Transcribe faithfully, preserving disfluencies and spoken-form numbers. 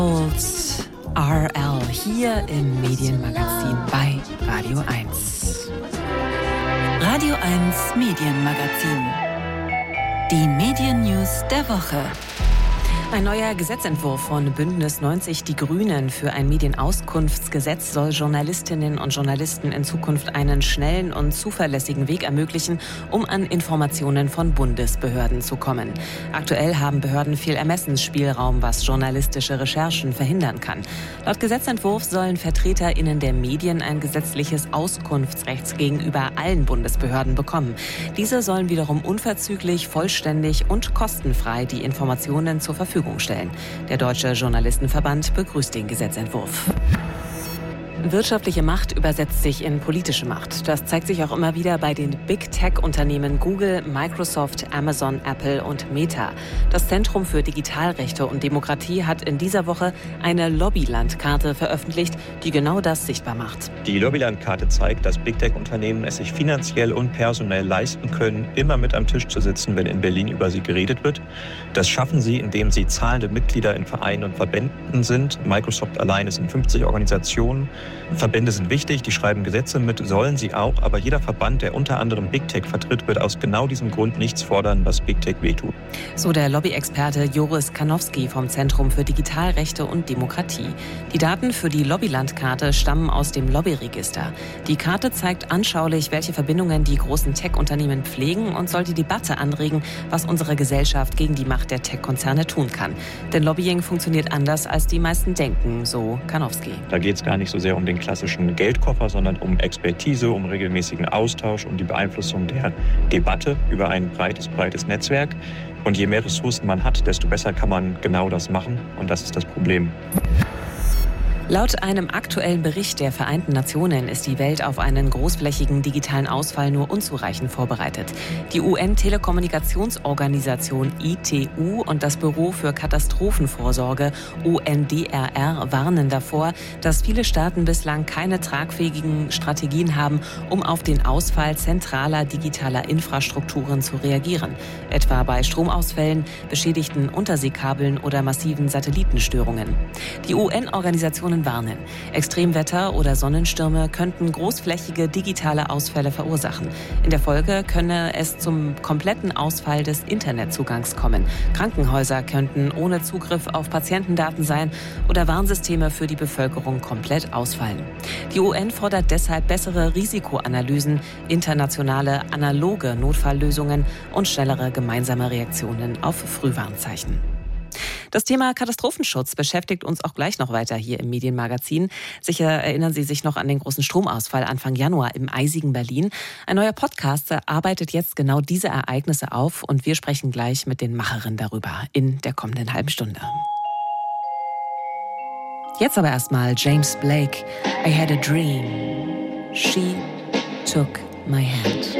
R L hier im Medienmagazin bei Radio eins. Radio eins Medienmagazin. Die Medien-News der Woche. Ein neuer Gesetzentwurf von Bündnis neunzig Die Grünen für ein Medienauskunftsgesetz soll Journalistinnen und Journalisten in Zukunft einen schnellen und zuverlässigen Weg ermöglichen, um an Informationen von Bundesbehörden zu kommen. Aktuell haben Behörden viel Ermessensspielraum, was journalistische Recherchen verhindern kann. Laut Gesetzentwurf sollen VertreterInnen der Medien ein gesetzliches Auskunftsrecht gegenüber allen Bundesbehörden bekommen. Diese sollen wiederum unverzüglich, vollständig und kostenfrei die Informationen zur Verfügung stellen. Der Deutsche Journalistenverband begrüßt den Gesetzentwurf. Wirtschaftliche Macht übersetzt sich in politische Macht. Das zeigt sich auch immer wieder bei den Big-Tech-Unternehmen Google, Microsoft, Amazon, Apple und Meta. Das Zentrum für Digitalrechte und Demokratie hat in dieser Woche eine Lobbylandkarte veröffentlicht, die genau das sichtbar macht. Die Lobbylandkarte zeigt, dass Big-Tech-Unternehmen es sich finanziell und personell leisten können, immer mit am Tisch zu sitzen, wenn in Berlin über sie geredet wird. Das schaffen sie, indem sie zahlende Mitglieder in Vereinen und Verbänden sind. Microsoft allein sind fünfzig Organisationen. Verbände sind wichtig, die schreiben Gesetze mit, sollen sie auch, aber jeder Verband, der unter anderem Big Tech vertritt, wird aus genau diesem Grund nichts fordern, was Big Tech wehtut. So der Lobby-Experte Joris Kanowski vom Zentrum für Digitalrechte und Demokratie. Die Daten für die Lobbylandkarte stammen aus dem Lobbyregister. Die Karte zeigt anschaulich, welche Verbindungen die großen Tech-Unternehmen pflegen und soll die Debatte anregen, was unsere Gesellschaft gegen die Macht der Tech-Konzerne tun kann. Denn Lobbying funktioniert anders, als die meisten denken, so Kanowski. Da geht es gar nicht so sehr um den klassischen Geldkoffer, sondern um Expertise, um regelmäßigen Austausch, um die Beeinflussung der Debatte über ein breites, breites Netzwerk. Und je mehr Ressourcen man hat, desto besser kann man genau das machen. Und das ist das Problem. Laut einem aktuellen Bericht der Vereinten Nationen ist die Welt auf einen großflächigen digitalen Ausfall nur unzureichend vorbereitet. Die U N-Telekommunikationsorganisation I T U und das Büro für Katastrophenvorsorge U N D R R warnen davor, dass viele Staaten bislang keine tragfähigen Strategien haben, um auf den Ausfall zentraler digitaler Infrastrukturen zu reagieren. Etwa bei Stromausfällen, beschädigten Unterseekabeln oder massiven Satellitenstörungen. Die U N-Organisationen warnen. Extremwetter oder Sonnenstürme könnten großflächige digitale Ausfälle verursachen. In der Folge könne es zum kompletten Ausfall des Internetzugangs kommen. Krankenhäuser könnten ohne Zugriff auf Patientendaten sein oder Warnsysteme für die Bevölkerung komplett ausfallen. Die U N fordert deshalb bessere Risikoanalysen, internationale analoge Notfalllösungen und schnellere gemeinsame Reaktionen auf Frühwarnzeichen. Das Thema Katastrophenschutz beschäftigt uns auch gleich noch weiter hier im Medienmagazin. Sicher erinnern Sie sich noch an den großen Stromausfall Anfang Januar im eisigen Berlin. Ein neuer Podcast arbeitet jetzt genau diese Ereignisse auf und wir sprechen gleich mit den Macherinnen darüber in der kommenden halben Stunde. Jetzt aber erstmal James Blake. I had a dream. She took my hand.